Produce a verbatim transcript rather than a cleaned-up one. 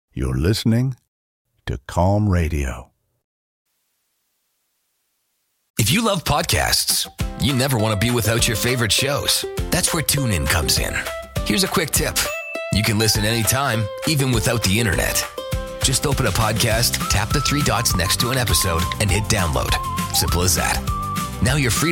You're listening to Calm Radio. If you love podcasts, you never want to be without your favorite shows. That's where TuneIn comes in. Here's a quick tip. You can listen anytime, even without the internet. Just open a podcast, tap the three dots next to an episode, and hit download. Simple as that. Now you're free